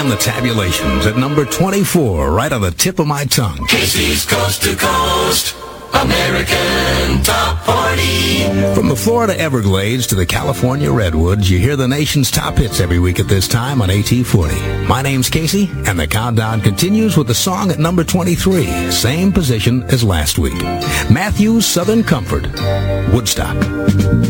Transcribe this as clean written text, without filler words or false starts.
And the tabulations at number 24, right on the tip of my tongue. Casey's Coast to Coast American Top 40. From the Florida Everglades to the California Redwoods, you hear the nation's top hits every week at this time on AT40. My name's Casey, and the countdown continues with the song at number 23, same position as last week. Matthew's Southern Comfort, Woodstock.